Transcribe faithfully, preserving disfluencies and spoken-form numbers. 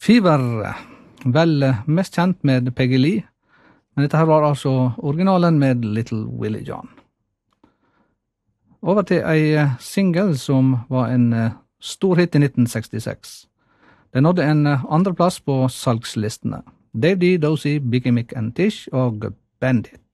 Fever, vel mest kjent med Peggy Lee, men dette her var altså originalen med Little Willie John. Over til ei single som var en stor hit i nitten sekstiseks. Den nådde en andreplass på salgslistene. Dave D, Dozy, Biggie Mick and Tish og Bandit.